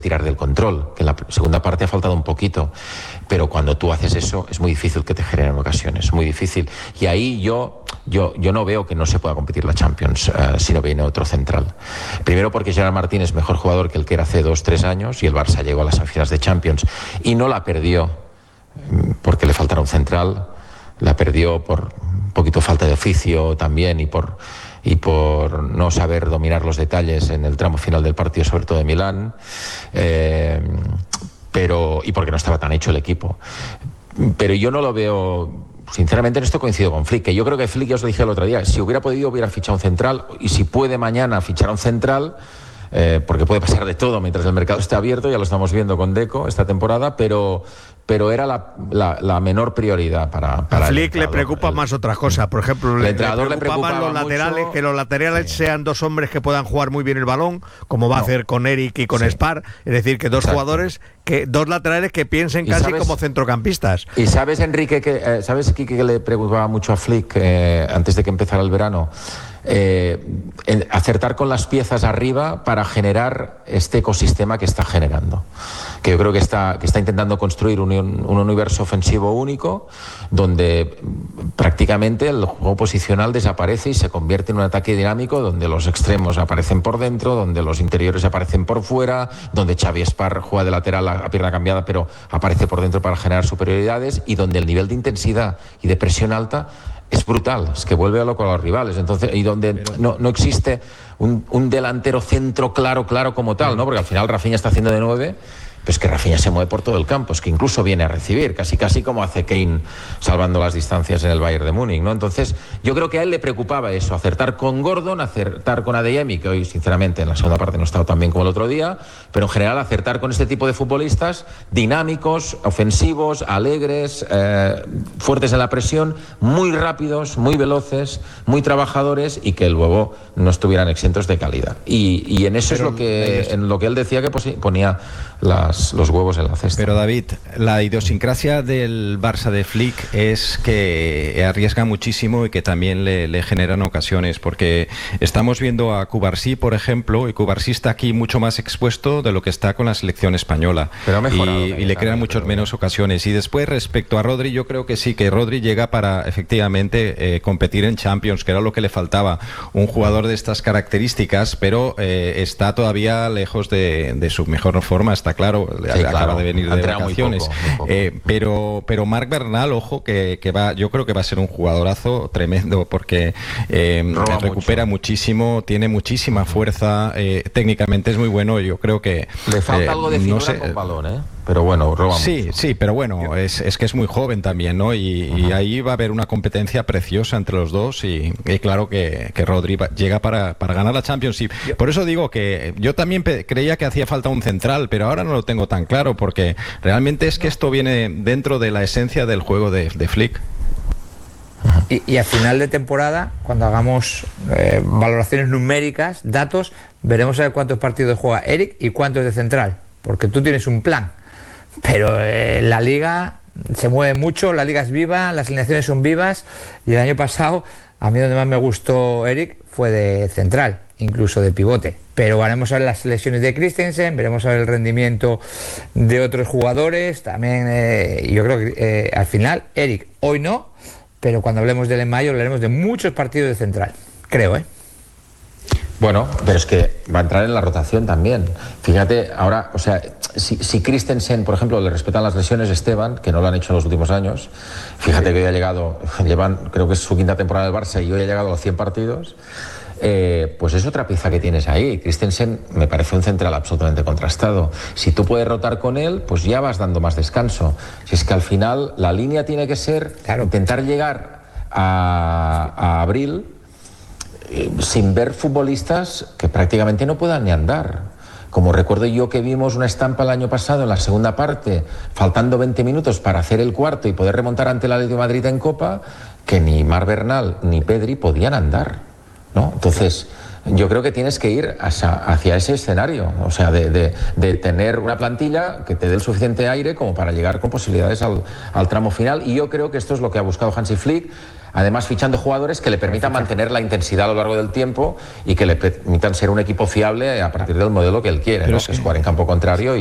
tirar del control, que en la segunda parte ha faltado un poquito, pero cuando tú haces eso es muy difícil que te generen ocasiones, muy difícil. Y ahí yo no veo que no se pueda competir la Champions si no viene otro central. Primero porque Gerard Martín es mejor jugador que el que era hace 2-3 años y el Barça llegó a las semifinales de Champions y no la perdió porque le faltara un central, la perdió por un poquito falta de oficio también y por no saber dominar los detalles en el tramo final del partido, sobre todo de Milán, y porque no estaba tan hecho el equipo. Pero yo no lo veo, sinceramente en esto coincido con Flick, que yo creo que Flick, ya os lo dije el otro día, si hubiera podido hubiera fichado un central, y si puede mañana fichar a un central, porque puede pasar de todo mientras el mercado esté abierto, ya lo estamos viendo con Deco esta temporada, pero era la menor prioridad para a Flick le preocupa más otra cosa. Por ejemplo, le preocupa más los laterales, que los laterales sean dos hombres que puedan jugar muy bien el balón, como va a hacer con Eric y con Spar, es decir, que dos dos laterales que piensen casi como centrocampistas. Y sabes, Enrique, sabes, Quique, que le preocupaba mucho a Flick antes de que empezara el verano, acertar con las piezas arriba para generar este ecosistema que está generando, que yo creo que está intentando construir un universo ofensivo único donde prácticamente el juego posicional desaparece y se convierte en un ataque dinámico donde los extremos aparecen por dentro, donde los interiores aparecen por fuera, donde Xavi Spar juega de lateral a pierna cambiada pero aparece por dentro para generar superioridades, y donde el nivel de intensidad y de presión alta es brutal, es que vuelve a loco a los rivales. Entonces, y donde no existe un delantero centro claro como tal, ¿no? Porque al final Rafinha está haciendo de 9, pues que Rafinha se mueve por todo el campo, es que incluso viene a recibir, casi como hace Kane salvando las distancias en el Bayern de Múnich, ¿no? Entonces, yo creo que a él le preocupaba eso, acertar con Gordon, acertar con Adeyemi, que hoy sinceramente en la segunda parte no ha estado tan bien como el otro día, pero en general acertar con este tipo de futbolistas dinámicos, ofensivos, alegres, fuertes en la presión, muy rápidos, muy veloces, muy trabajadores, y que luego no estuvieran exentos de calidad. Y en eso en lo que él decía que ponía los huevos en la cesta. Pero David, la idiosincrasia del Barça de Flick es que arriesga muchísimo y que también le generan ocasiones, porque estamos viendo a Cubarsí, por ejemplo, y Cubarsí está aquí mucho más expuesto de lo que está con la selección española, pero ha mejorado, y le crean muchas menos ocasiones. Y después, respecto a Rodri, yo creo que sí, que Rodri llega para efectivamente competir en Champions, que era lo que le faltaba, un jugador de estas características, pero está todavía lejos de su mejor forma, está claro, acaba de venir de vacaciones. Muy poco. Pero Marc Bernal, ojo, que va, yo creo que va a ser un jugadorazo tremendo, porque recupera muchísimo, tiene muchísima fuerza, técnicamente es muy bueno. Yo creo que le falta algo de figura con balón, pero bueno, roba sí, mucho. Sí, pero bueno, es que es muy joven también, ¿no? Y ahí va a haber una competencia preciosa entre los dos, y claro que Rodri llega para ganar la Champions. Y por eso digo que yo también creía que hacía falta un central, pero ahora no lo tengo tan claro, porque realmente es que esto viene dentro de la esencia del juego de Flick. Y a final de temporada, cuando hagamos valoraciones numéricas, datos, veremos a ver cuántos partidos juega Eric y cuántos de central, porque tú tienes un plan, pero la liga se mueve mucho, la liga es viva, las alineaciones son vivas, y el año pasado a mí donde más me gustó Eric fue de central, incluso de pivote. Pero veremos a ver las lesiones de Christensen, veremos a ver el rendimiento de otros jugadores. También yo creo que al final Eric hoy no, pero cuando hablemos de él en mayo hablaremos de muchos partidos de central, creo, Bueno, pero es que va a entrar en la rotación también. Fíjate, ahora, o sea, si Christensen, por ejemplo, le respetan las lesiones de Esteban, que no lo han hecho en los últimos años, fíjate que hoy ha llegado, creo que es su quinta temporada del Barça, y hoy ha llegado a los 100 partidos, pues es otra pieza que tienes ahí. Christensen me parece un central absolutamente contrastado. Si tú puedes rotar con él, pues ya vas dando más descanso. Si es que al final la línea tiene que ser intentar llegar a abril sin ver futbolistas que prácticamente no puedan ni andar. Como recuerdo yo que vimos una estampa el año pasado en la segunda parte, faltando 20 minutos para hacer el cuarto y poder remontar ante el Atlético de Madrid en Copa, que ni Marc Bernal ni Pedri podían andar, ¿no? Entonces, yo creo que tienes que ir hacia ese escenario, o sea, de tener una plantilla que te dé el suficiente aire como para llegar con posibilidades al tramo final, y yo creo que esto es lo que ha buscado Hansi Flick. además fichando jugadores que le permitan mantener la intensidad a lo largo del tiempo y que le permitan ser un equipo fiable a partir del modelo que él quiere, ¿no? Que es jugar en campo contrario